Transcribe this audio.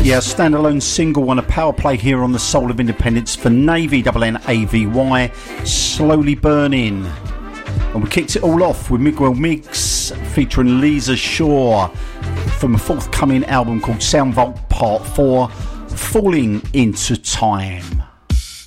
Yeah, standalone single on a power play here on the Soul of Independence for Navy, Navy, Slowly Burning. And we kicked it all off with Miguel Miggs featuring Lisa Shaw from a forthcoming album called Sound Vault Part 4, Falling Into Time.